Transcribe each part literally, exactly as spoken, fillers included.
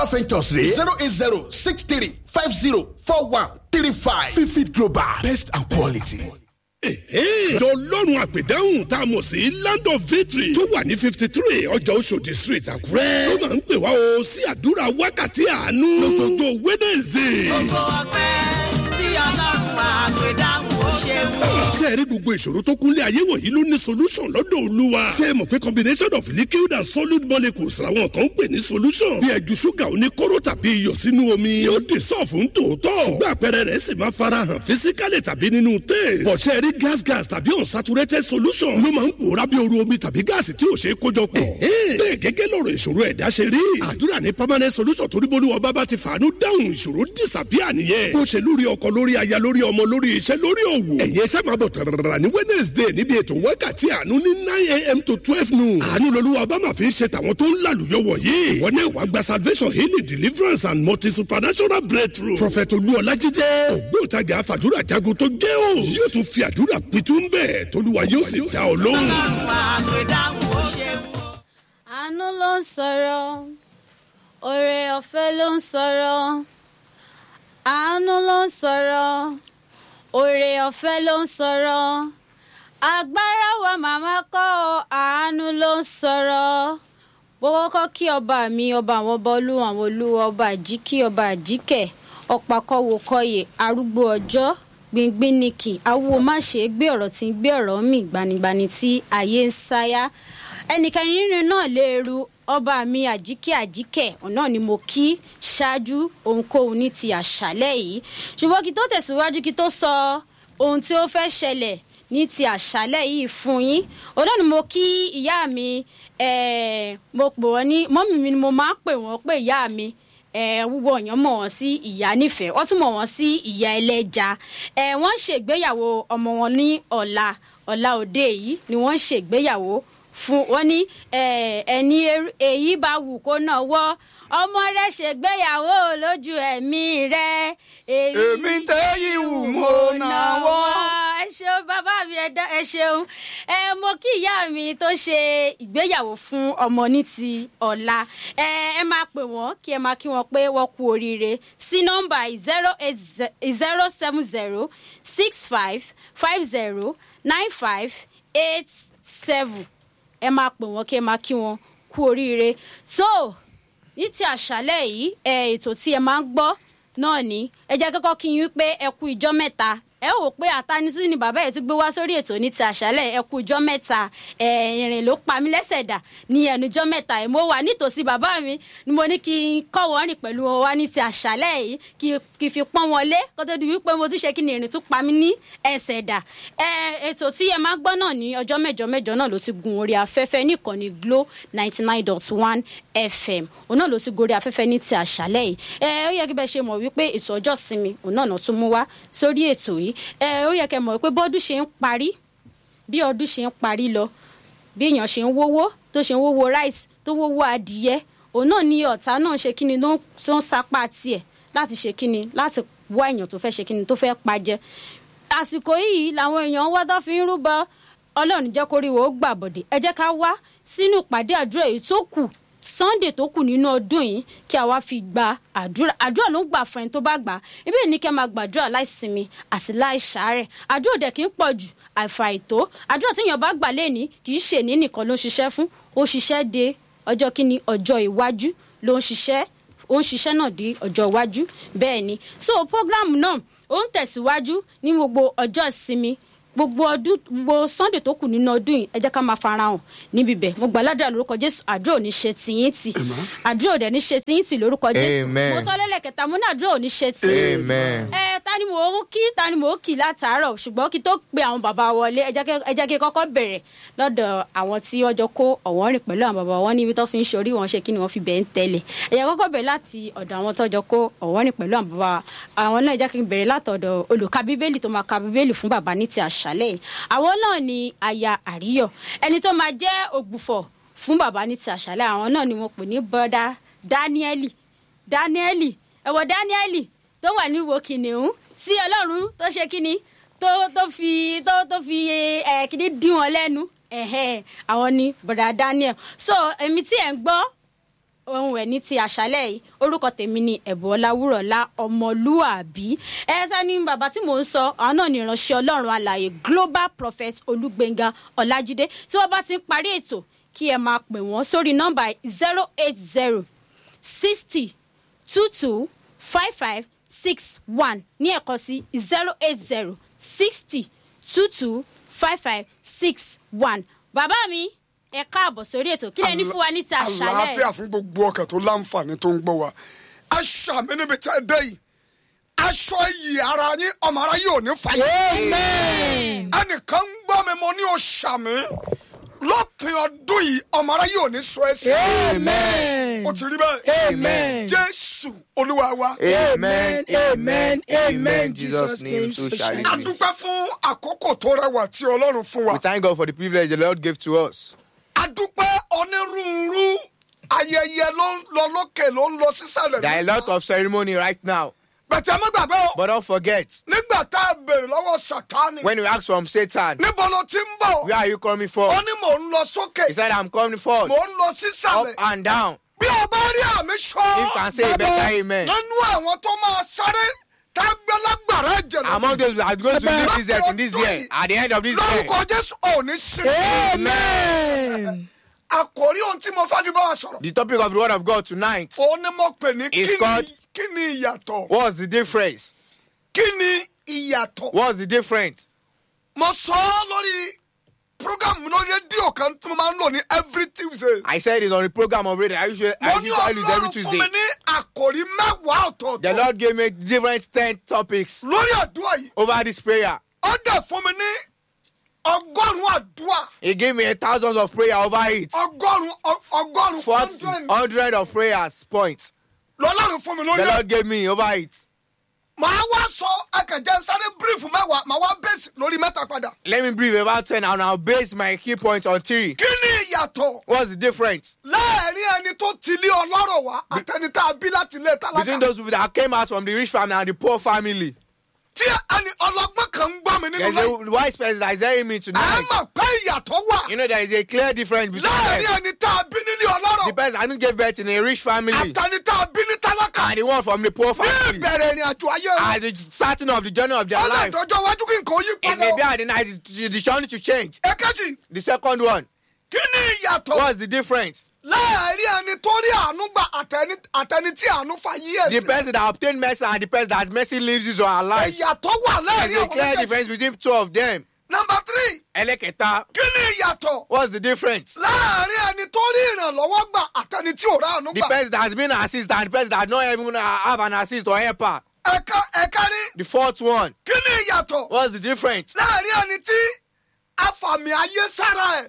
Ventures rate zero eight zero six three five zero four one three five. Fifth Global, best and quality. Ọlọ́run àpèdáhùn tá a mọ̀ sí Land of Victory tó wà ní fifty three ọjà Oṣòdì street Àkúrẹ́ ló máa ń pè wá o sí àdúrà wákàtí àánú lọ́jọ́jọ́ Wednesday. Gbogbo ọpẹ́ tí Ọlọ́run àpèdáhùn ó ṣe mú. Ṣé ẹ rí gbogbo ìṣòro tó kúnlé ayé wọ̀nyí ló ní solution lọ́dọ̀ Olúwa? Ṣé ẹ mọ̀ pé combination of liquid and solid molecules làwọn kan ń pè ní solution? Bí ẹju ṣúgà oníkóró tàbí iyọ̀ sínú omi yóò dé sọ́ọ̀fù ń tòótọ́. Ṣùgbọ́n àpẹẹrẹ rẹ̀ sì máa farahàn physically tàbí nínú taste. Bọ̀ṣẹ́ rí gas gas tàbí unsaturated solution ló máa ń pòórá bí oru omi tàbí gáàsì tí ò ṣe é kójọ pọ̀. Bẹ́ẹ̀ gẹ́gẹ́ lọ̀rọ̀ ìṣòro ẹ̀dá ṣe rí. Àdúrà ní permanent solution torí bólúwa bábá ti fàánú dáhùn ìṣòro disappear nìyẹn. Bó ṣe lórí ọkọ lórí aya lórí ọmọ lórí iṣẹ́ lórí òwò. Ẹ̀yin iṣẹ́ máa bọ̀ tẹ̀rẹ̀rẹ̀ ní Wednesday níbi ètò wákàtí àánú ní nine a.m. to twelve noon. Àánú lolúwa bá máa fi ń ṣe tàwọn tó ń lálùyọ wọ̀nyí. Wọ́n ní ìwà gba salvation healing deliverance and multi supernatural breakthrough. Prophet Olúọlájídé ògbóǹtagì àfàdúrà jagun tó gé o. Yóò tún fi àdúrà pitú ń bẹ̀ tolúwa yóò sì dá ọ lóhùn. Àánú ló ń sọ̀rọ̀, oore ọ̀fẹ́ ló ń sọ̀rọ̀. Àánú ló ń sọ̀rọ̀, oore ọ̀fẹ́ ló ń sọ̀rọ̀. Agbára wa màmá kọ́, àánú ló ń sọ̀rọ̀. Gbogbo kọ́ kí ọba mi, ọba àwọn ọba olúwa àwọn olúwa, ọba àjíkí, ọba àjíkẹ́, ọ̀pákọ́wò kọ́yè, arúgbó ọjọ́, gbìngbìnìkì, awo má ṣe gbé ọ̀rọ̀ tí ń gbé ọ̀rọ̀ mi gbanigbani tí ayé ń sáyà. Ẹnikẹ́ni nínú náà lè ru ọba mi àjíkẹ́ àjíkẹ́ ọ̀nà ni mo kí ṣáájú ohunkóhun ní ti àṣálẹ́ yìí. Ṣùgbọ́n kí tó tẹ̀síwájú kí tó sọ ohun tí ó fẹ́ ṣẹlẹ̀ ní ti àṣálẹ́ yìí fún yín. Ọ̀nà ni mo kí ìyá mi, eh, mo pè wọ́n ní mọ́mì mi ni mo máa ń pè wọ́n pé ìyá mi. Eh, wúwo èèyàn mọ̀ wọ́n sí ìyá nífẹ̀ẹ́, wọ́n tún mọ̀ wọ́n sí ìyá ẹlẹ́ja. Eh, wọ́n ṣègbéyàwó ọmọ wọn ní ọ̀la ọ̀la òde yìí ni wọ́n ṣègbéyàwó fún wọn ní ẹni èyí bá wù kó náà wọ́ ọmọ rẹ̀ ṣègbéyàwó lójú ẹ̀mí rẹ̀ èmi tẹ́yìn wù mo náwó. ẹ ṣeun bàbá mi ẹ ṣeun ẹ mo kí ìyá mi tó ṣe ìgbéyàwó fún ọmọ ní ti ọ̀la ẹ ẹ máa pè wọ́n kí ẹ máa kí wọ́n pé wọ́n kú oríire sí nọ́mbà zero eight zero seven zero six five five zero nine five eight seven ẹ máa pè wọ́n kí ẹ máa kí wọ́n kú oríire. So ní ti àṣálẹ́ yìí ẹ ètò tí ẹ máa ń gbọ́ náà ní ẹ jẹ́ kọ́kọ́ kí yín pé ẹ kú ìjọ́ mẹ́ta ẹ wò pé àtanisú ni bàbá ẹ̀ tún gbé wá sórí ètò ní ti àṣálẹ́ ẹ kú ìjọ́ mẹ́ta ẹ ìrìn ló pa mí lẹ́sẹ̀ dà ní ẹnu ìjọ́ mẹ́ta ẹ mo wà nítòsí bàbá mi ni mo ní kí n kọ́ wọ́n rìn pẹ̀lú wọn wá ní ti àṣálẹ́ yìí kí kí fi pọ́n wọn lé kó tó di wípé mo tún ṣe kí ni ìrìn tún pa mí ní ẹsẹ̀ dà ẹ ètò tí ẹ máa gbọ́ náà ní ọjọ́ mẹ́jọ mẹ́jọ náà ló ti gun orí afẹ́fẹ́ ní ìkànnì Glo ninety nine dot one F M òun náà ló ti gorí afẹ́fẹ́ ní ti àṣálẹ́ yìí ẹ ó yẹ kí bẹ́ẹ̀ ṣe mọ̀ wípé ètò ọjọ́ sinmi òun náà tún mú wá sórí ètò yìí ẹ ó yẹ kẹ́ mọ̀ wípé bọ́dún ṣe ń parí bí ọdún ṣe ń parí lọ bí èèyàn ṣe ń wówó tó ṣe ń wówó rice tó wówó adìyẹ òun náà ní ọ̀tá náà ṣe kíni ló ń sapá tiẹ̀ láti ṣe kíni láti wá èèyàn tó fẹ́ ṣe kíni tó fẹ́ pajẹ àsìkò yìí làwọn èèyàn wá tó fi ń rúbọ Ọlọ́run jẹ́ kóríwó ó gbàbọ̀dé ẹ jẹ́ ká wá sínú ìpàdé àdúrà èyí tó kù Sunday tó kù nínú ọdún yìí kí a wá fi gba àdúrà àdúrà ló ń gbà fún ẹni tó bá gbà ibi ní kí a máa gbàdúrà láìsinmi àti láìsàárẹ̀ àdúrà dẹ̀ kì í pọ̀ jù àìfàìtó àdúrà tí èèyàn bá gbà lẹ́ni kì í ṣe ní nìkan ló ń ṣiṣẹ́ fún ó ṣiṣẹ́ de ọjọ́ kíní ọjọ́ iwájú ló ń ṣiṣẹ́ ó ń ṣiṣẹ́ náà di ọjọ́ iwájú bẹ́ẹ̀ ni so program náà ó ń tẹ̀síwájú ní gbogbo ọjọ́ ìsinmi gbogbo ọdún gbogbo Sunday tó kù nínú ọdún yìí ẹ jẹ́ ká máa farahàn níbi bẹ̀ mo gbà ládùúrà lórúkọ Jésù àdúrà ò ní ṣe tiyín tì àdúrà ò dẹ̀ ní ṣe tiyín tì lórúkọ Jésù mo sọ lẹ́lẹ̀kẹta mo ní àdúrà ò ní ṣe tiyín ẹ ta ni mò ń kí ta ni mò ń kí látàárọ̀ ṣùgbọ́n kí tó pe àwọn bàbá wọlé ẹ jẹ́ kí kọ́kọ́ bẹ̀rẹ̀ lọ́dọ̀ àwọn tí wọ́n jọ kó ọ̀wọ́n rìn pẹ̀lú àwọn bàbá wọn níbi tó fi ń ṣorí wọn ṣe kí ni wọ́n fi bẹ̀ ń tẹ́lẹ̀ ẹ jẹ́ kọ́kọ́ bẹ̀rẹ̀ láti ọ̀dọ̀ àwọn tó jọ kó ọ̀wọ́n rìn pẹ̀lú àwọn bàbá àwọn náà ẹ jẹ́ kí n bẹ̀rẹ̀ látọ̀dọ̀ olùka bíbélì tó máa ka bíbélì fún bàbá ní ti àṣálẹ́ yìí àwọn náà ni aya àríyọ̀ ẹni tó máa jẹ́ ògbùfọ̀ fún bàbá ní ti àṣálẹ́ àwọn náà ni mo pè ní bọ́dá dáníẹ́lì dáníẹ́lì ẹ̀wọ̀ dáníẹ́lì tó wà ní ìwò kìnìún tí ọlọ́run tó ṣe kíni tó tó fi tó tó fi ẹ̀ kíni dí wọn lẹ́nu ẹ̀hẹ́ àwọn ni bọ́dá Daniel so èmi tí ẹ̀ ń gbọ́ ohun ẹ̀ ní ti àṣálẹ̀ yìí orúkọ tèmi ni ẹ̀bùn ọláwúrọ̀lá ọmọlúàbí ẹ sani bàbá tí mò ń sọ àwọn náà ní ìránṣẹ́ ọlọ́run alààyè global prophet olúgbénga ọlájídé tí wọ́n bá ti ń parí ètò kí ẹ máa pè wọ́n sórí nọ́mbà zero eight zero sixty two two five five six one ní ẹ̀kọ́ sí zero eight zero sixty two two five five six one bàbá mi ẹ káàbọ̀ sórí ètò kí lẹ ní fún wa ní ti àṣálẹ̀. àlàáfíà fún gbogbo ọkàn tó láǹfààní tó ń gbọ́ wa aṣọ mi níbi tẹ́ dé yìí aṣọ yìí ara yín ọmọ ara yìí ò ní fàyè. ẹnìkan ń gbọ́ mi mo ní o ṣàmì lópin ọdún yìí ọmọ ara yìí ò ní sọ ẹsẹ̀. o ti rí bẹ́ẹ̀. jésù olúwa wa. Amen, amen, amen. Jesus' name so shall it a be. dúpẹ́ fún àkókò tó rẹwà tí ọlọ́run fún wa. We thank God for the privilege the Lord gave to us. a dúpẹ́ onírúurú ayẹyẹ ló ń lọ lókè ló ń lọ sísàlẹ̀. There are a lot of ceremony right now. bẹ̀tẹ̀ mọ́ gbàgbé o. But don't forget, nígbà tá a bèrè lọ́wọ́ sátánì. when you ask from Satan, níbo ló ti ń bọ̀. where are you coming from? ó ní mò ń lọ sókè. He said, I'm coming forth, mò ń lọ up sísàlẹ̀. and down. bí o bá rí àmì sọ. You can say a better amen. nínú àwọn tó máa sáré tá a gbé lágbára ẹ̀jẹ̀ lọ. Among those who are going to leave this earth in this year, at the end of this year, lórúkọ jésù ò ní sí. Amen. àkòrí ohun tí mo fẹ́ fi bá wa sọ̀rọ̀. The topic of the word of God tonight, ó ní mo pè ní It's kí ni called- kí ni ìyàtọ̀. what's the difference? kí ni ìyàtọ̀. What's the difference? mo sọ ọ́ lórí program lórí rédíò kan tí mo máa ń lò ní every Tuesday. I said it on the program of radio. I usually, I mo ní usually use every ọlọ́run fún Tuesday. mi ní àkòrí mẹ́wàá The ọ̀tọ̀ọ̀tọ̀ Lord gave me different ten topics lórí àdúrà yìí. over this prayer. ó dẹ̀ fún mi ní ọgọ́rùn-ún àdúrà. He gave me thousands of prayer over it. ọgọ́rùn-ún ọ- ọgọ́rùn-ún Forty, hundred hundred of prayers points. lọ́lọ́run fún mi The lórí ẹ̀. Lord gave me over it. màá wá sọ akẹ̀jẹ̀ sáré brief mẹ́wàá màá wá bẹ́sì lórí mẹ́ta padà. Let me brief about ten and I'll base my key points on three. kí ni ìyàtọ̀ What's the difference láàrin ẹni tó ti lé ọlọ́rọ̀ wá àtẹni tá a bí láti ilé between tálákà? those people that came out from the rich family and the poor family? tí ẹni ọlọ́gbọ́n kan ń gbọ́ mi nínú There's lẹ́yìn. a wise person that is hearing me ẹ tonight. mọ̀ pé ìyàtọ̀ wà You know there is a clear difference between láàrin them. ẹni tá a bí nílé ọlọ́rọ̀ The person that gave birth in a rich family àtẹni tá a bí ní tálákà. and the one from the poor ní family. ìbẹ̀rẹ̀ ìrìn àjò ayé rẹ̀. At the starting of the journey of their life, ọlọ́dọ̀jọ́ iwájú kí nǹkan ó yí it may be padà. at the night, it's the journey to change. èkejì The second one, kí ni ìyàtọ̀ what's the difference? láàrin ẹni tó rí àánú gbà àtẹni àtẹni tí àánú fa yí The ẹ̀sìn. person that obtained mercy and the person that mercy lives his or her life. ìyàtọ̀ wà láàrin There's a àwọn clear méjèèjì. difference between two of them. number three Eleketa, kí ni ìyàtọ̀ what's the difference? láàrin ẹni tó rí ìrànlọ́wọ́ gbà àtẹni tí ò rá àánú The gbà. person that has been assisted and the person that not even have an assist or helper. ẹ̀ka ẹ̀ka ní The fourth one, kí ni ìyàtọ̀ what's the difference? láàrin ẹni tí àfàmì ayé sára ẹ̀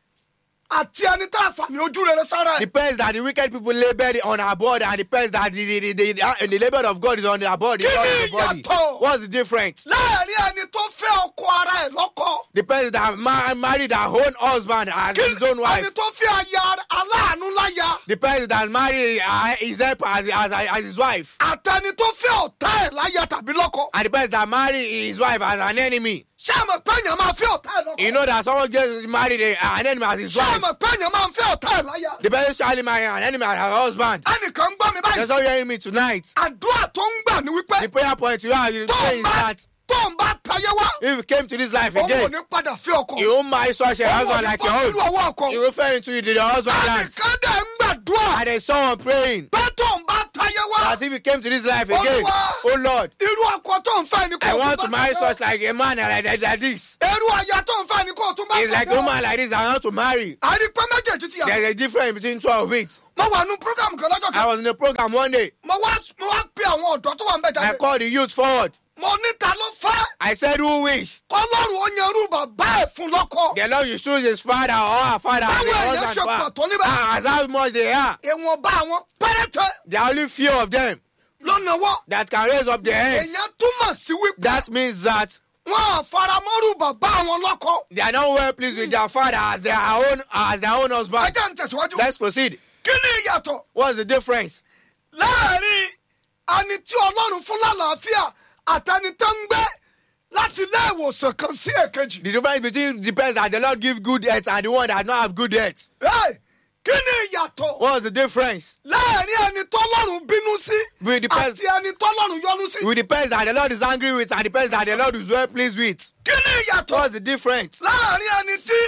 àti ẹni tá àfàmì ojú rere sára The ẹ̀. person that the wicked people labored on our body and the person that the, the, the, the, uh, the labor of God is on their body. Kí not ni on the body. ìyàtọ̀? What's the difference? láàrin ẹni tó fẹ́ ọkọ ara ẹ̀ lọ́kọ. The person that ma- married her own husband as Kí his own ẹni wife. tó fẹ́ aya aláàánú láya. The person that married uh, his helper as, as, as his wife. àtẹni tó fẹ́ ọ̀tá ẹ̀ láya tàbí lọ́kọ. And the person that married his wife as an enemy. ṣé àmọ̀ pé èèyàn máa fẹ́ ọ̀tá ẹ̀ lọ́kọ? You know that someone gets married a, an enemy as his ṣé wife. àmọ̀ pé èèyàn máa fẹ́ ọ̀tá ẹ̀ láya? The person shall marry an enemy as her husband. ẹnìkan ń gbọ́ mi báyìí. That's all you're hearing me tonight. àdúrà tó ń gbà ní wípé The prayer point you are you tó say ń is bá that tó ń bá tayé wá. if you came to this life òun ò again, ní padà fẹ́ ọkọ. you won't marry such a òun ò husband ní like bọ́ your sínú own. ọwọ́ ọkọ. You referring to the husband lands. ẹnìkan dẹ̀ ń gbàdúrà. And there's someone praying pé tó ń bá tayé wá. that if you came to this life again, Olúwa. oh Lord, irú ọkọ tó ń fẹ́ ni kò I tún want bá to marry tayé wá. such like a man like, like, like this. irú aya tó ń fẹ́ ni kò tún bá It's like a tayé wá. woman like this I want to marry. a rí pé méjèèjì ti yà. There's a difference between two of it. mo wà nínú program kan lọ́jọ́ I kan. was in a program one day. mo wá mo wá pe àwọn ọ̀dọ́ tó wà ń bẹ̀ I jáde. called the youth forward. mo ní ta ló fẹ́. I said, who wish? kọ́lọ́run ó yan irú bàbá ẹ̀ fún lọ́kọ. The Lord you choose his father or her father and Báwo the èèyàn husband. ṣe pọ̀ tó níbẹ̀? Ah, as how much they are. ìwọ̀nba àwọn péréte There are only few of them lọ́nà wọ́. that can raise up their heads. èèyàn túmọ̀ sí wípé That means that wọn àfaramọ́rù bàbá àwọn lọ́kọ. they are not well pleased with their father as their own as their own ẹ husband. jẹ́ ń tẹ̀síwájú. Let's proceed. kí ni ìyàtọ̀ What's the difference? láàrin ẹni tí ọlọ́run fún lálàáfíà àtẹni tó ń gbé láti ilé ìwòsàn kan sí èkejì. The difference between the person that the Lord give good health and the one that don't have good health. Hey, kí ni ìyàtọ̀. What's the difference? láàrin ẹni tọ́lọ́run bínú sí. With the person, àti ẹni tọ́lọ́run yọ́nú sí. with the person that the Lord is angry with and the person that the Lord is well pleased with. kí ni ìyàtọ̀. What's the difference? láàrin ẹni tí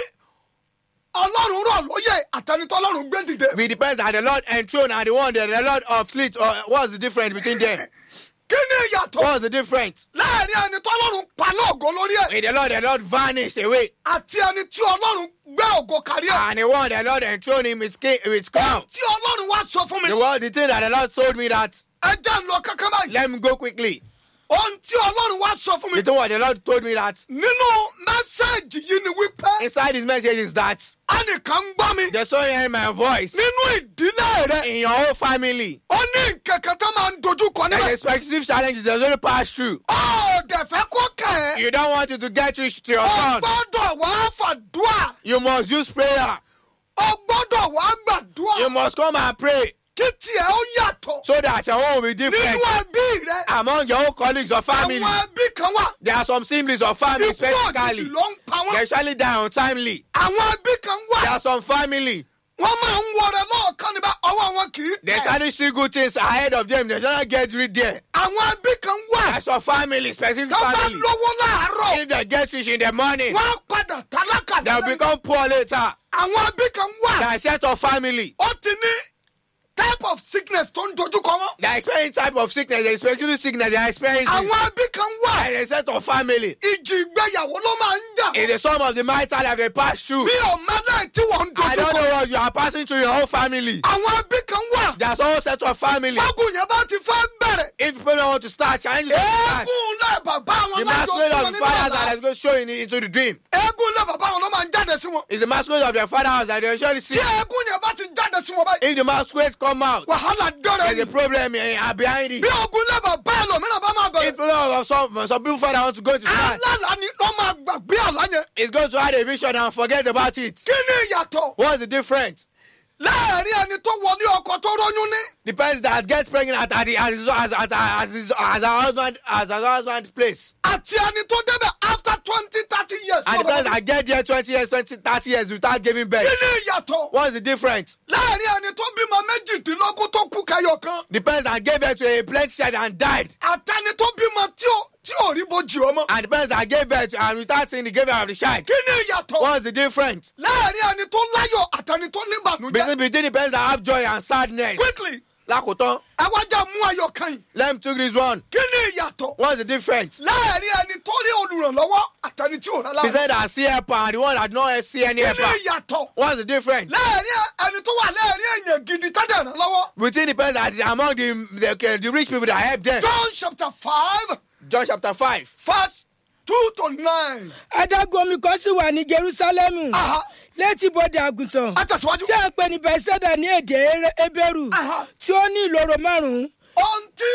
ọlọ́run rọ̀ lóyè àtẹni tọ́lọ́run gbé dìde. With the person that the Lord enthroned and the one that the Lord uplift. Or what's the difference between them? kí ni ìyàtọ̀. What's the difference? láàrin ẹni tọ́lọ́run paná ògo lórí ẹ̀. With the Lord, the Lord vanished away. àti ẹni tí ọlọ́run gbé ògo kárí ẹ̀. And the one the Lord enthroned him with, king, with crown. tí ọlọ́run wá sọ fún mi. The word, the thing that the Lord told me that, ẹ jẹ́ ń lọ kankan báyìí. let me go quickly. ohun tí ọlọ́run wá sọ fún mi. The thing what the Lord told me that, nínú mẹ́sẹ̀gì yìí ni wípé. inside his message is that, ẹnìkan ń gbọ́ mi. the soul hearing my voice nínú ìdílé rẹ. in your whole family. ó ní nǹkankan tó máa ń dojú kọ There's níbẹ̀. a specific challenge that only pass through. ó dẹ̀ fẹ́ kó kẹ̀ ẹ́. You don't want it to get rich to your ó son. gbọ́dọ̀ wá fàdúrà. You must use prayer. ó gbọ́dọ̀ wá gbàdúrà. You must come and pray kí tiẹ̀ ó yàtọ̀. so that your home will be nínú different. ẹbí rẹ. Among your own colleagues or family, àwọn ẹbí kan wà. there are some siblings or families ikú òjijì specifically. ló ń pa They wọ́n. usually die untimely. àwọn ẹbí kan There wà. are some family. wọ́n máa ń wọrẹ lọ́ọ̀kan níbẹ̀ ọwọ́ wọn kì í They tẹ̀. usually see good things ahead of them. They usually get rid there. àwọn ẹbí kan wà. There are some family, specific tó bá family. lówó láàárọ̀. If they get rich in the morning, wọ́n á padà tálákà they'll lẹ́yìn. become poor later. àwọn ẹbí kan There wà. are a set of family. ó ti ní type of sickness tó ń dojú kọ wọ́n. They are experiencing type of sickness. They are experiencing sickness. They are experiencing. àwọn ẹbí kan wà. There is a set of family. ìjì ìgbéyàwó ló máa ń jà. It's the sum of the marital life they pass through. bí ọ̀mẹ́lẹ̀ tí wọ́n ń I dojú don't kọ. know what you are passing through your whole family. àwọn ẹbí kan wà. There's a whole set of family. bágùn yẹn bá ti fẹ́ bẹ̀rẹ̀. If people don't want to start, challenges want to start. eégún lẹ́ bàbá wọn The lájọ masquerade sí of wọn the nínú fathers àlá. that is going to show in, into the dream. eégún lẹ́ bàbá wọn ló máa ń jáde sí wọn. It's the masquerade of their father's that they usually see. tí eégún yẹn bá ti jáde sí wọn báyìí. If the masquerade come out, wàhálà dọ́rẹ̀ there's a ni. problem uh, behind it. bí ogun lẹ́ bàbá ẹ̀ lòmíràn bá máa If bẹ̀rẹ̀. people of some, some people father want to go to class, alálàá ni ló máa gbàgbé àlá yẹn. it's going to have a vision and forget about it. kí ni ìyàtọ̀. What's the difference? láàrin ẹni tó wọlé ọkọ tó róyún ní. The person that gets pregnant at, the, as, his, as, as, as, his, as her husband as her husband place, àti ẹni tó débẹ̀ after twenty thirty years. and the person that get there twenty years, twenty, thirty years without giving birth. kí ni ìyàtọ̀. What's the difference? láàrin ẹni tó bímọ méjìdínlógún tó kú kẹyọ kan. The person that gave birth to a plenty child and died, àtẹni tó bímọ tí ò tí ò rí bójì ọmọ. and the person that gave birth to, and without seeing the gave birth of the child. kí ni ìyàtọ̀. What's the difference? láàrin ẹni tó láyọ̀ àtẹni tó níbànújẹ́. Between, between the person that have joy and sadness. quickly Lákòótán, ẹ wá já mú ayọ̀ kan yìí. let me take this one. kí ni ìyàtọ̀. What's the difference? láàrin ẹni tó rí olùrànlọ́wọ́ àtẹni tí ò rà The láàrin. person that see helper and the one that don't see any kí helper. ni ìyàtọ̀. What's the difference? láàrin ẹni tó wà láàrin èèyàn gidi tádẹ̀ ràn lọ́wọ́. Between the person that is among the, the, the rich people that help them. John chapter five John chapter five. verse two to nine. adágún omi kan sì wà ní jerusalemu Aha. létí bodè àgùntàn ẹ tẹ̀síwájú. tí a ń pè ní bẹ́sẹ̀dà ní èdè ebéèrú Aha. tí ó ní ìloro márùn-ún. ohun tí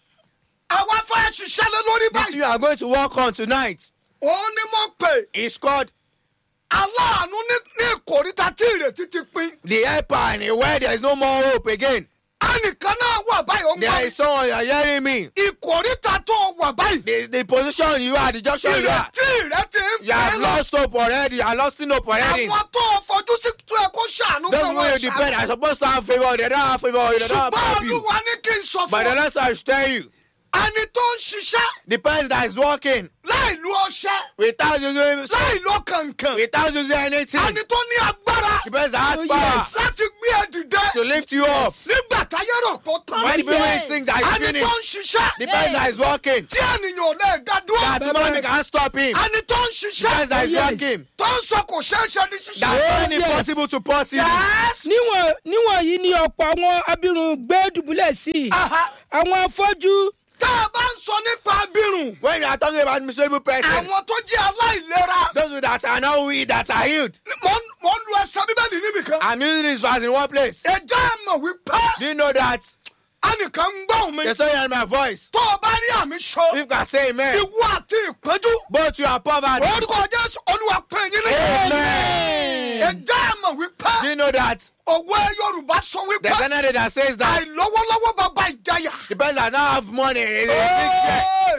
àwa fẹ́ ṣiṣẹ́ lé lórí The thing báyìí. you are going to work on tonight òun ni mo pè is called aláàánú ní ní ìkòríta tí ìrètí ti pin. the helper and where there is no more hope again. ẹnìkan náà wà báyìí ó ń There gbọ́ is someone you are hearing me. ìkòríta tó wà báyìí. The, the position you are, the junction you are. ìrètí rẹ ti ń You have pín lọ. lost hope already. You are lost hope already. àwọn tó fojú sí tó ẹ kó ṣàánú Those fún people wọn you depend are supposed to have favor. They don't have favor. They don't have ṣùgbọ́n help you. olúwa ní kí n sọ But fún the ọ. Lord shall tell you, ẹni tó ń ṣiṣẹ́ the person that is working láì lu ọṣẹ without using, láì lo kànkàn. without using anything, ẹni tó ní agbára the person that has Oh, power yes. láti gbé ẹ dìde. to lift you up. nígbà táyé rò pọ̀ tán. When the people Yes. think that is ẹni tó finished, ń ṣiṣẹ́ the person that is working, tí ènìyàn ò lè dá dúró. that money can't stop him. ẹni tó ń The person ṣiṣẹ́ that is Yes. working, tó ń sọ kò ṣeé ṣe ní ṣiṣẹ́. that Oh, find it yes. possible to possible. Yes. níwọ̀n níwọ̀n yìí ni ọ̀pọ̀ àwọn abirùn gbé dùbúlẹ̀ sí i. Aha. àwọn afọ́jú tá a bá ń sọ nípa abirùn When you are talking about miserable person, àwọn tó jẹ́ aláìlera. those that are not weak, that are healed, mo ń- mo ń lu ẹsẹ̀ bíbélì níbìkan. I'm using this verse in one place. ẹjọ́ ẹ mọ̀ wípé Do you know that? ẹnìkan ń gbọ́ mi. They say hear my voice. tó o bá rí àmì sọ You can say amen. ìwọ àti ìpẹ́jù. Both you are poverty. orúkọ jésù olúwa pè yín ní. Amen. ẹjọ́ ẹ mọ̀ Do wípé you know that? òwe yorùbá sọ The wípé Canada that says that àìlọ́wọ́lọ́wọ́ bàbá ìjayà. the person that don't have money is a big threat. Hey!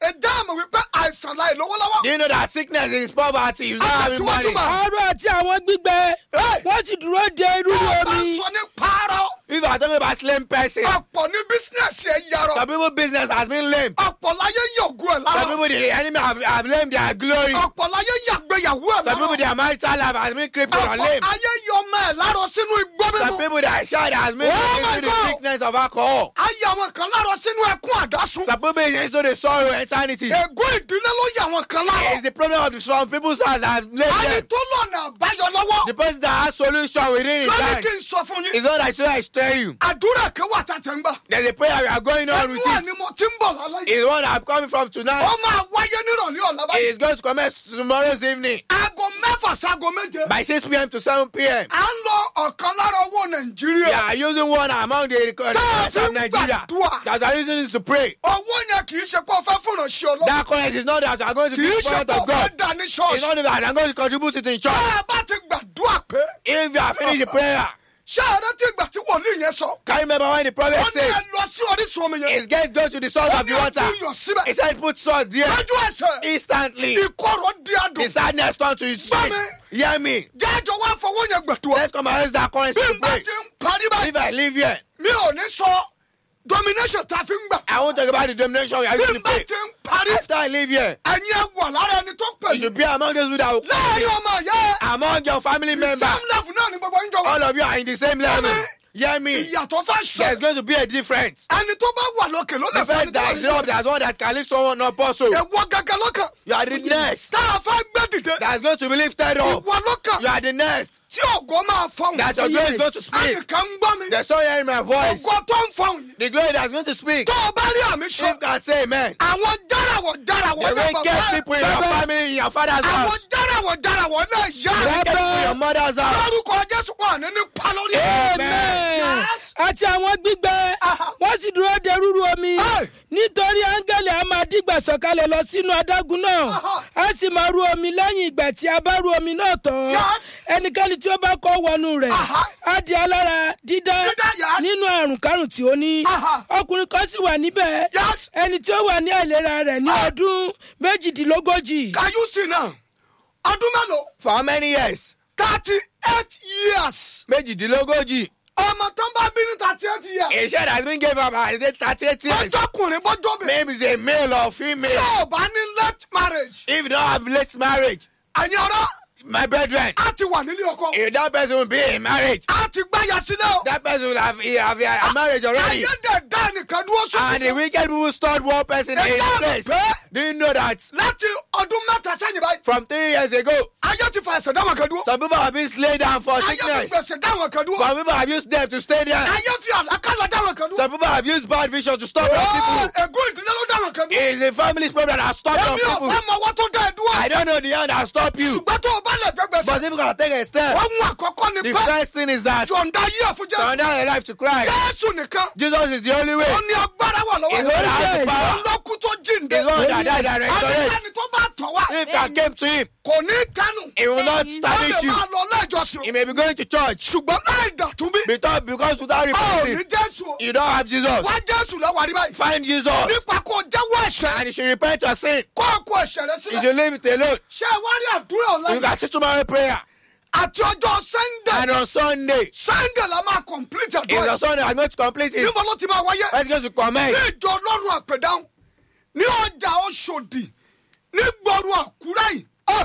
ẹja àmọ̀ wípé àìsàn láì lówó lọ́wọ́. Do you know that sickness is poverty? You don't have any money. ọ̀rọ̀ àti àwọn gbígbẹ wọ́n sì dúró de irú bá a omi. sọ ní pààrọ̀. If you are talking about slim person, ọ̀pọ̀ ní bísíǹsì ẹ̀ yarọ̀. some people's business has been lame. ọ̀pọ̀ láyé yọ̀gù ẹ̀ Some lára. people, the enemy have, have lamed their glory. ọ̀pọ̀ láyé yàgbéyàwó ẹ̀ Some people, lára. their marital life has been crippled and ọ̀pọ̀ lame. ayé yọ ọmọ ẹ̀ lárọ sínú igbó Some mímu. people, their child has been Oh my into the God. sickness of alcohol. ayé àwọn kan lárọ sínú ẹkún àdásùn. Some people is into the sorrow eternity. ègún ìdílé ló yà àwọn kan lárọ. It's the problem of the some people's house that have laid ayé them. tó lọ́nà àbáyọ lọ́wọ́. The person that has solution within his lórí life kí n sọ fún yín. is not that so I tell you. àdúrà kan wà tá a ti ń gbà. There's a prayer we are going on ẹnu with ẹ̀ it. ni mo ti ń bọ̀ lálẹ́ yìí. It's one I'm coming from tonight. ó máa wáyé nírọ̀lẹ́ ọ̀la báyìí. It's going to commence tomorrow's evening aago mẹ́fà sago méje. by six p.m. to seven p.m. à ń lọ ọ̀kan lára owó nàìjíríà. We are using one among the records of Nigeria that we are using this to pray. owó yẹn kì í ṣe pé o fẹ́ fúnra ṣe ọlọ́run. That current is not that we are going to kì í give ṣe front pé o of fẹ́ God. dà ní It's ṣọ́ọ̀ṣì. not that I'm going to contribute it in church. bá a bá ti gbàdúrà pé. If you have finished the prayer, ṣé ààrẹ tí ìgbà tí wòlíì yẹn sọ. can you remember when the prophet wọ́n ní says, ẹ lọ sí orísun omi yẹn. it's getting go to the source ó of ní the water? ọdún yọ síbẹ̀. He said, put salt there. lójú ẹsẹ̀. Instantly, ìkorò di the adùn. sadness turned to his sweet. Mami. Hear me. jẹ́jọ́ wá fọwọ́ yẹn gbẹ̀dúrà. Let's come and use that currency bí to n bá pray. ti ń parí báyìí. If I live here, mi ò ní sọ domination tá a fi ń gbà. I won't talk about the domination we are bí using n to bá pray. ti ń parí. After I live here, ẹ̀yin ẹ wà lára ẹni tó ń pè you should yín. be among those people that will láàrin pray. ọmọ ìyá ẹ. Among your family members, same level náà ni gbogbo yín jọ wà. all of you are in the same level. Mami. Hear me. ìyàtọ̀ fẹ́ There's ṣe. going to be a difference. ẹni tó bá wà lókè ló lè The fẹ́ first that is up, there's one that can lift someone up also. ẹ̀wọ́ gẹ́gẹ́ lọ́kàn. You are the next tá a fẹ́ gbé dìde. that's going to be lifted up. ìwọ lọ́kàn. You are the next tí ògo máa fọhùn. that your glory is going to speak. ẹnìkan ń gbọ́ mi. There's someone hearing my voice. ògo tó ń fọhùn yìí. The glory that's going to speak. tó o bá rí àmì If ṣe. you can say amen. àwọn járawọ̀ járawọ̀ The náà wicked people in your family, in your father's àwọn house. járawọ̀ járawọ̀ náà The yá. wicked people in your mother's house. lórúkọ jésù wà nínú palórí. Amen. Yes. àti àwọn gbígbẹ Aha. wọ́n sì dúró de rúru omi Hey. nítorí áńgẹ́lì a máa dìgbà sọ̀kalẹ̀ lọ sínú adágún náà Aha. a sì máa ru omi lẹ́yìn ìgbà tí a bá ru omi náà tán Yes. ẹnikẹ́ni tí ó bá kọ́ wọnú rẹ̀ Aha. á di alára dídá Dídá, yes. nínú àrùn kárùn tí ó ní Aha. ọkùnrin kan sì wà níbẹ̀ Yes. ẹni tí ó wà ní àìlera rẹ̀ ní Ah. ọdún méjìdínlógójì Can you see now? ọdún mélòó? For how many years? thirty eight years. Méjìdínlógójì. ọmọ tó ń bá bínú thirty eight years. A child has been given up at thirty-eight years. bọ́jọ́kùnrin bọ́jọ́bìnrin. Maybe it's a male or tí female. o bá ní late marriage. If you don't have late marriage, ẹ̀yin ọ̀rọ̀ my brethren, á ti wà nílé ọkọ. if that person will be in marriage, á ti gbáya sílẹ̀ o. that person will have, he have a, a marriage already. ayé dẹ̀ dá ẹnìkan dúró sókè. And the wicked people stored one person in his place. Do you know that láti ọdún mẹ́ta sẹ́yìn báyìí. from three years ago, ayé ti fa ẹsẹ̀ dáwọn kan dúró. some people have been slain down for ayé fi sickness. gbèsè dáwọn kan dúró. Some people have used them to stay there. ayé fi àlákàlà dáwọn kan dúró. Some people have used bad vision to stop those Ó, people. ègún ìdílé ló dáwọn kan dúró. It's the family's problem that has stopped some èmi ò people. fẹ́ mọ ọwọ́ tó dá ẹ dúró. I don't know the hand that has stopped you. ṣùgbọ́n tó o bá lè gbé gbèsè. But if you can take a step, ohun àkọ́kọ́ ni the pé first thing is that jọ̀ǹda yíyà fún jésù. surrender your life to Christ. jésù nìkan. Jesus is the only way. ó ní agbára wà lọ́wọ́ He's the one that has the power. olókù tó jíǹde. He's the one that died and ẹnikẹ́ni resurrected. tó bá tọ̀ wá. If that came to him, kò ní kánú. he will not ó lè establish you. máa lọ lẹ́jọ́sìn. He may be going to church. ṣùgbọ́n láì dàtúbí. Because, because without a ò ní repenting, jésù. o. you don't have Jesus. wá jésù lọ́wọ́ àrí báyìí. Find Jesus. nípa kó jẹ́wọ́ ẹ̀ṣẹ̀. And you should repent your sin. kó o kó ẹ̀ṣẹ̀ rẹ You sílẹ̀. should leave it alone. ṣé ẹ wá rí àdúrà You ọ̀la. can sit tomorrow prayer. àti ọjọ́ sunday. And on Sunday, sunday la máa complete if àdúrà. your Sunday is not to complete it, níbo ló ti máa wáyé. let's go to comment. ní ìjọ ọlọ́run àpèdáhùn ní ọjà Ọ̀ṣọ́dì ní gbọ́rọ̀ Àkúrẹ́ yìí. Ah!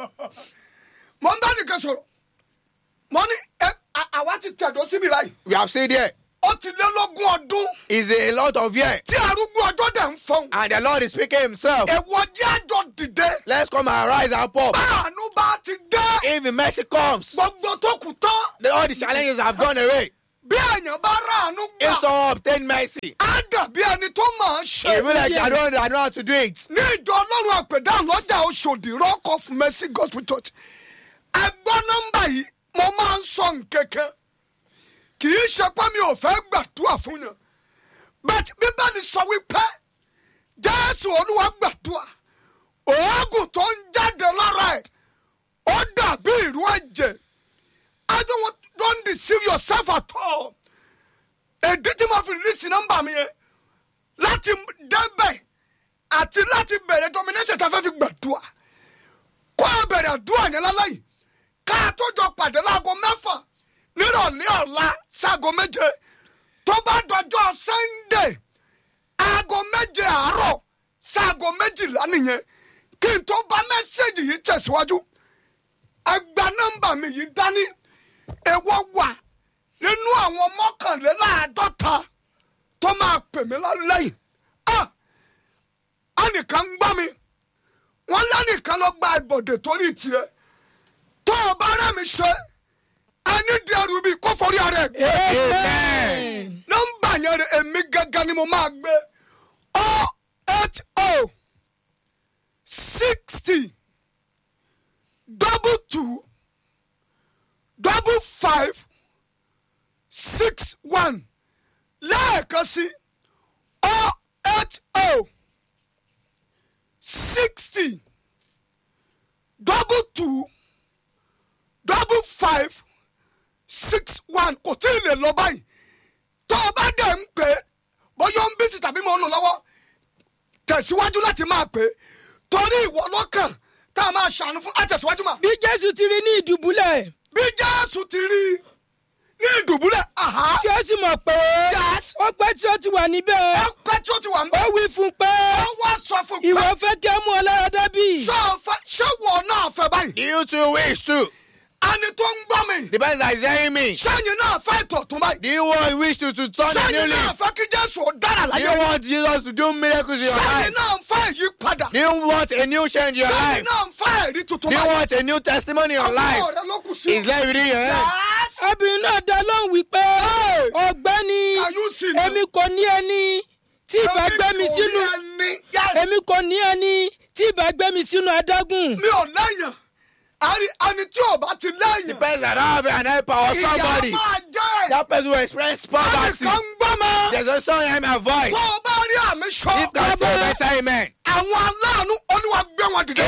mo ń bá nìkan sọ̀rọ̀ mo ní ẹ à- àwa ti tẹ̀dọ́ síbi báyìí. We have said here, ó ti lé lógún ọdún is a lot of years. tí arúgbó ọjọ́ dẹ̀ ń fọ́n. And the Lord is speaking himself. èwo jẹ́ àjọ dìde. Let's come and rise and pop. báànú bá ti dé. If the mercy comes, gbogbo tó kù tán. the, all the challenges have gone away. bí èèyàn bá ráàánú If gbà. someone obtain mercy, á dàbí ẹni tó máa ń ṣe. it will like I don't, I don't know how to do it. ní ìjọ ọlọ́run àpèdáhùn lọ́jà Ọ̀ṣọ́dì Rock of Mercy Gospel Church. ẹgbọ́n nọ́mbà yìí mo máa ń sọ nkẹ́kẹ́ kì í ṣe pé mi ò fẹ́ gbàdúrà fún yàn bẹ́ẹ̀ bíbélì sọ wípé Jésù Olúwa gbàdúrà òógùn tó ń jáde lára ẹ̀ ó dàbí ìrú ẹ̀jẹ̀. I don't want, don't deceive yourself at all. èdè tí mo fi release nọ́mbà mi yẹn láti débẹ̀ àti láti bẹ̀rẹ̀ domination tá a fẹ́ fi gbàdúrà kó a bẹ̀rẹ̀ àdúrà yẹn lálẹ́ yìí ká tó jọ pàdé láago mẹ́fà nírọ̀lẹ́ ọ̀la sáago méje tó bá dọjọ́ Sunday aago méje àárọ̀ sáago méjìlá nìyẹn kí n tó bá mẹ́sẹ̀gì yìí tẹ̀síwájú ẹgbà nọ́mbà mi yìí dání èwo wà nínú àwọn mọ́kànléláàádọ́ta tó máa pè mí lálẹ́ yìí ah ẹnìkan ń gbá mi wọ́n lẹ́nìkan ló gba ìbọ̀dẹ̀ torí tiẹ̀ tó o bá rẹ̀ mi ṣe ẹni dẹrù bíi kó forí ara ẹ̀ gbé nọ́mbà yẹn rẹ̀ èmi gẹ́gẹ́ ni mo máa gbé oh eight oh sixty double two double five six one lẹ́ẹ̀kan sí oh eight oh sixty double two double five six one kò tí ì lè lọ báyìí tó o bá dẹ̀ ń pè é bóyá ń bísí tàbí mo ń lò lọ́wọ́ tẹ̀síwájú láti máa pè é torí ìwọ lọ́kàn tá a máa ṣàánú fún àtẹ̀síwájú mà. bí Jésù ti rí ní ìdùbúlẹ̀. bí Jésù ti rí ní ìdùbúlẹ̀. tí ó sì mọ̀ pé ó pẹ́ tí ó ti wà níbẹ̀. ó pẹ́ tí ó ti wà níbẹ̀. ó wí fún pé ó wá sọ fún pé ìwọ fẹ́ kí ẹ mú ọ lára dábì. ṣé wọ náà fẹ́ báyìí. Do you too wish to? ẹni tó ń gbọ́ mi. The person that is hearing me. sẹ́yìn náà fẹ́ tọ̀tún báyìí. Do you want wish to to turn a new sẹ́yìn náà leaf? fẹ́ kí Jésù ó dára Do láyé. you want Jesus to do miracles in your sẹ́yìn life? náà fẹ́ ìyípadà. Do you want a new change in your sẹ́yìn life? náà fẹ́ ẹ̀rí tuntun Do you báyìí. want a new testimony in your life? ọmọ rẹ ló kù sí. Is there within your head? Yes. obìnrin náà dá lóhùn wípé ọ̀gbẹ́ni Can you see now? èmi kò ní ẹni tí ìbá gbé mi sínú èmi kò ní ẹni tí ìbá gbé mi sínú adágún. mi ò lẹ́yìn àrí ẹni tí ò bá ti The lẹ́yìn. person that have an helper or ìyá somebody. máa jẹ́. That person will experience poverty. ẹnìkan ń gbọ́ mọ́. There's a song in my voice. tó o bá rí àmì sọ. If can say better amen. àwọn aláàánú Olúwa gbé wọn dìde.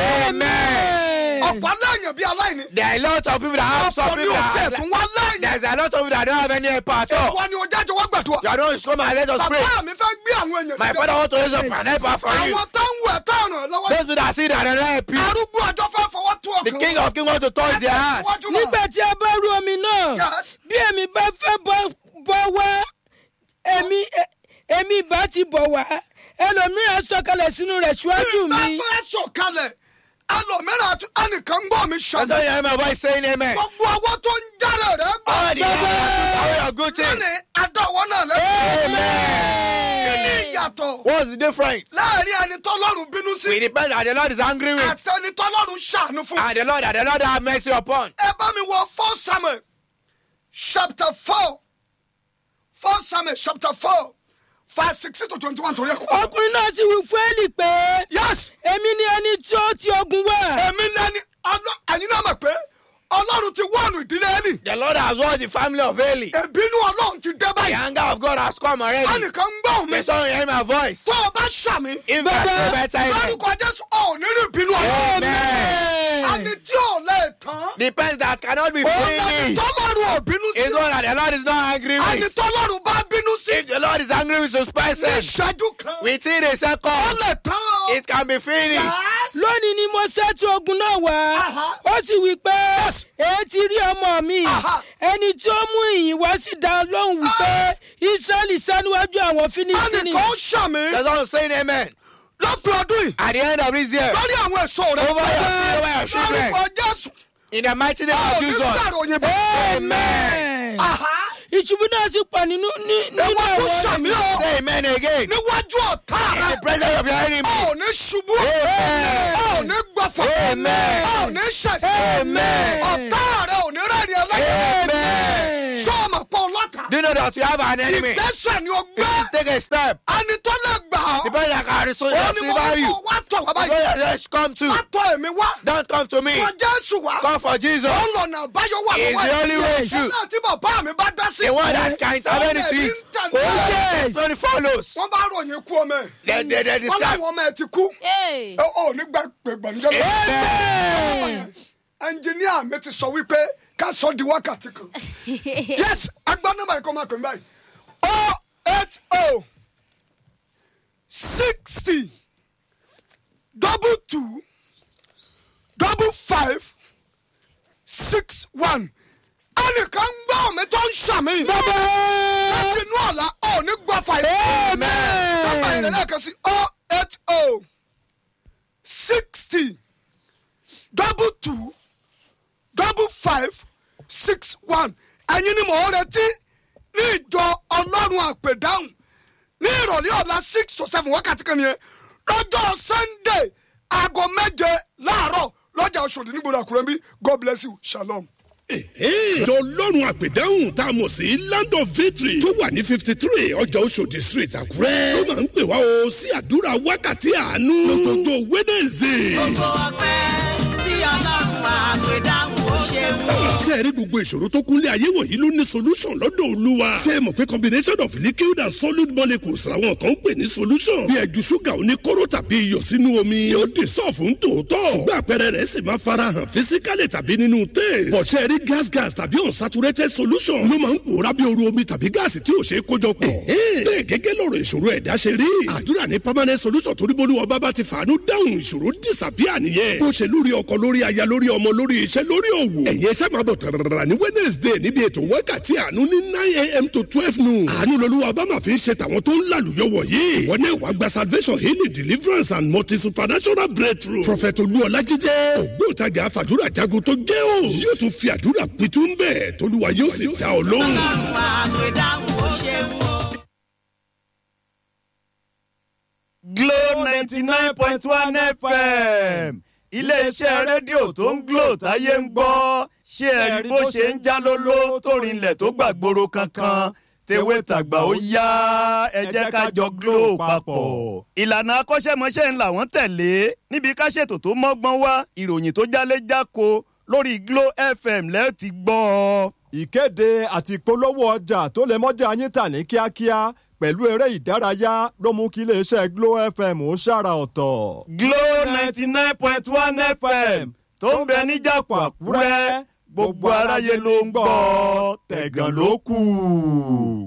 Amen. ọ̀pọ̀ aláìyàn bíi aláìní. There are a lot of people that have some ọ̀pọ̀ ni people ò that tiẹ̀ have. tún wá láìní. There's a lot of people that don't have any helper at all. ìwọ ni ojú àjọ wá gbàdúrà. You are the one who's come and let us pray. bàbá mi fẹ́ gbé àwọn èèyàn My dìde. father wants to raise up an helper for you. àwọn tó ń wù ẹ́ tó ràn lọ́wọ́. Those people that see that they don't help you. arúgbó ọjọ́ fẹ́ fọwọ́ tó ọkàn. The king of kings wants to touch their heart. Síwájú mọ́. nígbà tí a bá rú omi náà Yes. bí èmi bá fẹ́ bọ́ bọ́ wá èmi èmi bá ti bọ̀ wá ẹlòmíràn sọ̀kalẹ̀ sínú rẹ̀ ṣíwájú bá mi. fẹ́ sọ̀kalẹ̀ ẹlòmíràn àti ẹnìkan ń gbọ́ mi That's why ṣàlẹ̀. you hear my voice saying amen. gbogbo ọwọ́ tó ń jáde rẹ̀ gbọ́. All the hands that are your good things. lónìí adọ́wọ́ náà lẹ́yìn. Amen. kí ni ìyàtọ̀ What's the difference? láàrin ẹni tọ́lọ́run bínú sí It depends that the Lord is angry with àti ẹni tọ́lọ́run ṣàánú fún. and the Lord that the Lord have mercy upon. ẹ bá mi wọ four Samuel chapter four four Samuel chapter four verse sixteen to twenty-one torí ẹ̀kọ́. ọkùnrin náà sì wí fún Élì pé yes èmi ni ẹni tí ó ti ogun wá. èmi lẹ́ni ọlọ́ ẹ̀yin náà mọ̀ pé ọlọ́run ti wọ́ọ̀nù ìdílé Élì. The Lord has watched the family of Eli. ìbínú ọlọ́run ti dé The báyìí. anger of God has come already. ẹnìkan ń gbọ́ mi. The son hear my voice. tó o bá ṣàmì. If I say better amen. lórúkọ Jésù ò ní rí ìbínú ọlọ́run. Amen. ẹni tí ò lè tán. The person that cannot be òun lẹni finished tọ́lọ́run ò bínú sí. is one that the Lord is not angry ẹni with. tọ́lọ́run bá bínú sí. If the Lord is angry with his ní person, ìṣẹ́jú kan. within a ó second, lè tán o. it can be finished. Yes. lónìí ni mo ṣètò ogun náà wá Aha. ó sì wí pé èé ti rí ọmọ mi Aha. ẹni tí ó mú ìyìn wá sì dá lóhùn wípé Ísírẹ́lì sá níwájú àwọn Fílístínì. ẹnìkan ṣàmì. The Lord is saying amen. lópin ọdún yìí. At the end of this year, lórí àwọn èso rẹ̀. Over your seed, over your children. lórúkọ Jésù. in the mighty name ó of ní Jesus. gbàrò òyìnbó. Amen. Aha. ìṣubú náà sì pọ̀ nínú ní- nínú Ẹ wá tún àwọn ṣàmì o. Say amen again. níwájú ọ̀tá In rẹ̀. the presence of your enemy. ó ní ṣubú. Amen. ó ní gbọ̀fọ̀. Amen. ó ní ṣẹ̀ṣẹ̀. Amen. ọ̀tá rẹ̀ ò ní rẹ́rìn ẹlẹ́yìn. Amen. sọ ma pọ̀ lọ́tà. Do you know that you have an enemy? ìgbésẹ̀ ni o If gbé. you take a step, ẹni tó lè gbà the ọ́. person that can resolve ó ní mo receive ní you. kó wá tọ̀ wá The báyìí. person that just come to. wá tọ̀ èmi wá. Don't come to me. wọ́n Jésù wá. Come for Jesus. ó lọ̀nà àbáyọ wà He's the only way through. náà tí bàbá mi bá dá sí. The one that can intervene Ó to lè it. ní tẹ̀lé. Oh, yes. The story follows. wọ́n bá ròyìn ikú ọmọ ẹ̀. They, they, they wọ́n describe. láwọn ọmọ ẹ̀ ti kú. Hey. ó ò ní gbà pé gbàǹjẹ́ lọ. Amen. ẹnjìníà mi ti sọ wípé ká sọ di wákàtí kan. yes agbá nọ́mbà yìí kọ́ máa pè mí báyìí. oh eight oh sixty double two double five six one. ẹnìkan gbọ́ mi tó ń ṣàmì. bàbá. láti inú ọ̀la ò ní gbọ́ fàyè. bàbá yẹn lẹ́ẹ̀kan sí oh eight oh sixty double two double five six one. ẹ̀yin ni mò ń retí ní ìjọ ọlọ́run àpèdáhùn ní ìrọ̀lẹ́ ọ̀la six to seven wákàtí kan nìyẹn lọ́jọ́ sunday aago méje láàárọ̀ lọ́jà Ọ̀ṣọ́dì nígboro Àkúrẹ́ bí God bless you shalom. ìjọ ọlọ́run àpèdáhùn tá a mọ̀ sí land of victory tó wà ní fifty three ọjà Ọ̀ṣọ́dì street Àkúrẹ́ ló máa ń pè wá o sí àdúrà wákàtí àánú lọ́jọ́jọ́ wednesday. gbogbo ọpẹ́ tí ọlọ́run àpèdáhùn ó ṣe wù. ṣé ẹ rí gbogbo ìṣòro tó kúnlé ayé wọ̀nyí ló ní solution lọ́dọ̀ Olúwa. ṣé ẹ mọ̀ pé combination of liquid and solid molecules làwọn kan ń pè ní solution. bí ẹ̀jú ṣúgà oníkóró tàbí iyọ̀ sínú omi yóò dissolve ń tòótọ́. ṣùgbọ́n àpẹẹrẹ rẹ̀ sì máa farahàn physically tàbí nínú taste. bọ̀ṣẹ́ rí gas gas tàbí unsaturated solution ló máa ń pòórá bí oru omi tàbí gáàsì tí ò ṣe é kójọ pọ̀. bẹ́ẹ̀ gẹ́gẹ́ lọ̀rọ̀ ìṣòro ẹ̀dá ṣe rí. àdúrà ní permanent solution torí bólúwa bá bá ti fàánú dáhùn ìṣòro disappear nìyẹn. bó ṣe lórí ọkọ lórí aya lórí ọmọ lórí iṣẹ́ lórí òwò. ẹ̀yin iṣẹ́ máa bọ̀ tẹ̀rẹ̀rẹ̀ ní wednesday níbi ètò wákàtí àánú ní nine a.m. to twelve noon. àánú lolúwa bá máa fi ń ṣe tàwọn tó ń lálùyọ wọ̀nyí. ìwọ náà wàá gba salvation healing deliverance and multi supernatural breakthrough. prophet olúọlájídé ògbóǹtajà àfàdúrà jagun tó jẹ́ o. yóò tún fi àdúrà pitú ń bẹ̀ tolúwa yóò sì dá ọ lóhùn. ọlọ́run àpèdáhùn ó ṣe wù. Glo ninety nine point one F M iléeṣẹ́ rédíò tó ń Glo táyé ń gbọ́ ṣé ẹ rí bó ṣe ń já lóló tó rinlẹ̀ tó gbàgbóró kankan tewé tàgbà ó yá ẹ jẹ́ ká jọ Glo papọ̀. ìlànà akọ́ṣẹ́mọṣẹ́ ń làwọn tẹ̀lé níbi ká ṣètò tó mọ́gbọ́n wá ìròyìn tó jálé jáko lórí Glo F M lẹ́ẹ̀ ti gbọ́ ọ. ìkéde àti ìpolówó ọjà tó lè mọ́jà yín tà ní kíákíá pẹ̀lú eré ìdárayá ló mú kí iléeṣẹ́ Glo F M ó ṣàrà ọ̀tọ̀. Glo ninety nine point one F M tó ń bẹ níjàpọ̀ Àkúrẹ́ gbogbo aráyé ló ń gbọ́ tẹ̀gàn ló kù.